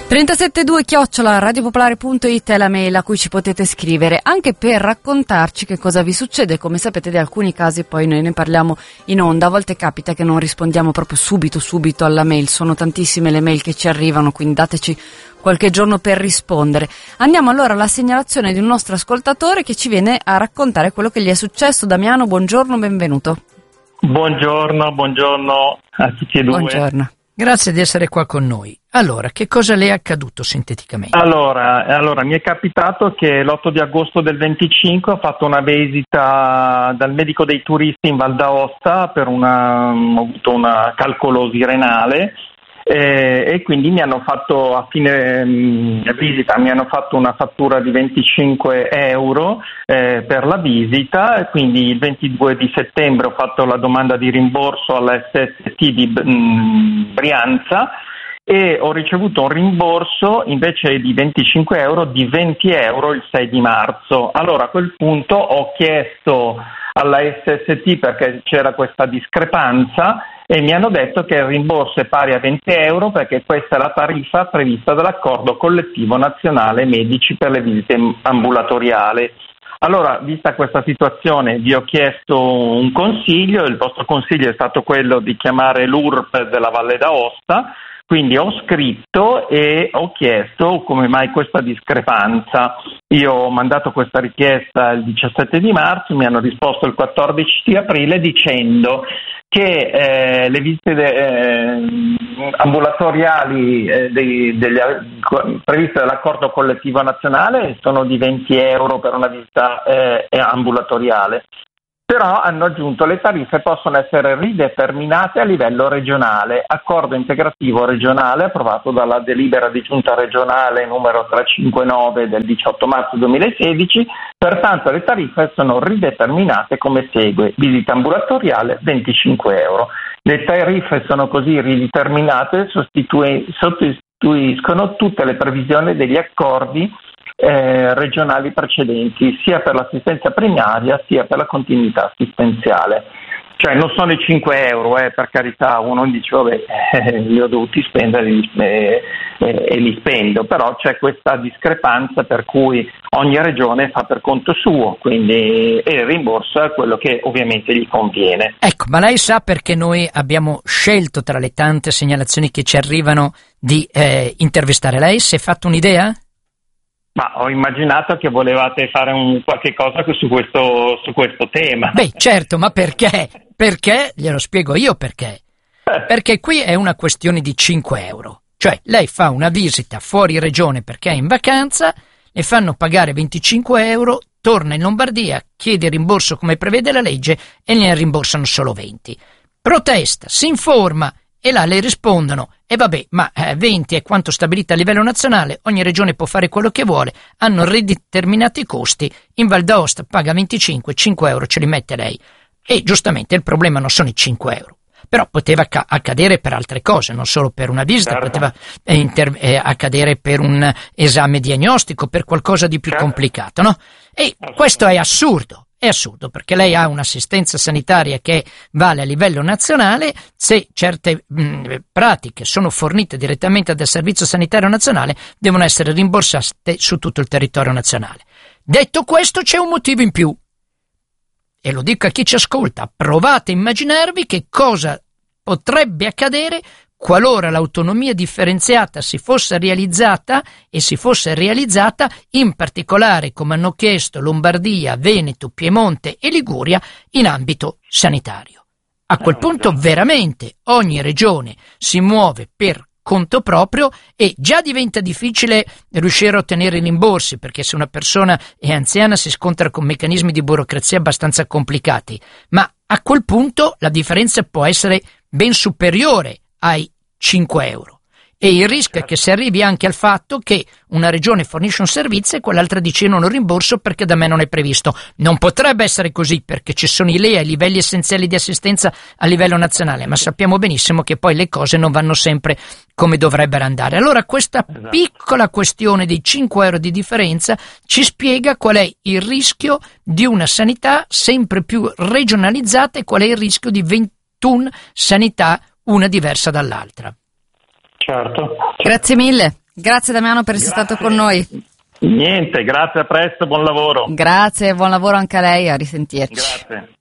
372@radiopopolare.it è la mail a cui ci potete scrivere, anche per raccontarci che cosa vi succede. Come sapete, di alcuni casi poi noi ne parliamo in onda. A volte capita che non rispondiamo proprio subito alla mail, sono tantissime le mail che ci arrivano, quindi dateci qualche giorno per rispondere. Andiamo allora alla segnalazione di un nostro ascoltatore che ci viene a raccontare quello che gli è successo. Damiano, buongiorno, benvenuto. Buongiorno a tutti e due. Buongiorno. Grazie di essere qua con noi. Allora, che cosa le è accaduto sinteticamente? Allora, mi è capitato che l'8 di agosto del 25 ho fatto una visita dal medico dei turisti in Val d'Aosta ho avuto una calcolosi renale e quindi mi hanno fatto a fine visita una fattura di 25 euro per la visita, e quindi il 22 di settembre ho fatto la domanda di rimborso alla SST di Brianza e ho ricevuto un rimborso invece di 25 euro di 20 euro il 6 di marzo. Allora a quel punto ho chiesto alla SST perché c'era questa discrepanza e mi hanno detto che il rimborso è pari a 20 euro perché questa è la tariffa prevista dall'accordo collettivo nazionale medici per le visite ambulatoriali. Allora, vista questa situazione, vi ho chiesto un consiglio. Il vostro consiglio è stato quello di chiamare l'URP della Valle d'Aosta, quindi ho scritto e ho chiesto come mai questa discrepanza. Io ho mandato questa richiesta il 17 di marzo, mi hanno risposto il 14 di aprile dicendo che le visite ambulatoriali previste dall'accordo collettivo nazionale sono di 20 euro per una visita ambulatoriale. Però hanno aggiunto le tariffe possono essere rideterminate a livello regionale, accordo integrativo regionale approvato dalla delibera di giunta regionale numero 359 del 18 marzo 2016, pertanto le tariffe sono rideterminate come segue: visita ambulatoriale 25 euro. Le tariffe sono così rideterminate, sostituiscono tutte le previsioni degli accordi regionali precedenti, sia per l'assistenza primaria sia per la continuità assistenziale. Cioè non sono i 5 euro, per carità, uno dice vabbè, li ho dovuti spendere e li spendo, però c'è questa discrepanza per cui ogni regione fa per conto suo, quindi il rimborso è quello che ovviamente gli conviene. Ecco, ma lei sa perché noi abbiamo scelto tra le tante segnalazioni che ci arrivano di intervistare lei? Si è fatto un'idea? Ma ho immaginato che volevate fare qualche cosa su questo tema. Beh, certo, ma perché? Perché? Glielo spiego io perché. Perché qui è una questione di 5 euro. Cioè, lei fa una visita fuori regione perché è in vacanza, le fanno pagare 25 euro, torna in Lombardia, chiede rimborso come prevede la legge e ne rimborsano solo 20. Protesta, si informa e là le rispondono: e vabbè, ma 20 è quanto stabilito a livello nazionale, ogni regione può fare quello che vuole, hanno rideterminato i costi, in Val d'Aosta paga 25, 5 euro ce li mette lei. E giustamente il problema non sono i 5 euro, però poteva accadere per altre cose, non solo per una visita, certo. Poteva accadere per un esame diagnostico, per qualcosa di più complicato, no? E questo è assurdo. È assurdo perché lei ha un'assistenza sanitaria che vale a livello nazionale. Se certe pratiche sono fornite direttamente dal Servizio Sanitario Nazionale, devono essere rimborsate su tutto il territorio nazionale. Detto questo, c'è un motivo in più e lo dico a chi ci ascolta: provate a immaginarvi che cosa potrebbe accadere qualora l'autonomia differenziata si fosse realizzata in particolare, come hanno chiesto, Lombardia, Veneto, Piemonte e Liguria in ambito sanitario. A quel punto veramente ogni regione si muove per conto proprio e già diventa difficile riuscire a ottenere i rimborsi, perché se una persona è anziana si scontra con meccanismi di burocrazia abbastanza complicati, ma a quel punto la differenza può essere ben superiore ai 5 euro. E il rischio è che si arrivi anche al fatto che una regione fornisce un servizio e quell'altra dice non lo rimborso perché da me non è previsto. Non potrebbe essere così, perché ci sono i LEA, i livelli essenziali di assistenza a livello nazionale, ma sappiamo benissimo che poi le cose non vanno sempre come dovrebbero andare. Allora questa piccola questione dei 5 euro di differenza ci spiega qual è il rischio di una sanità sempre più regionalizzata e qual è il rischio di 21 sanità, una diversa dall'altra. Certo. Grazie mille. Grazie Damiano per essere stato con noi. Niente, grazie, a presto, buon lavoro. Grazie, buon lavoro anche a lei, a risentirci. Grazie.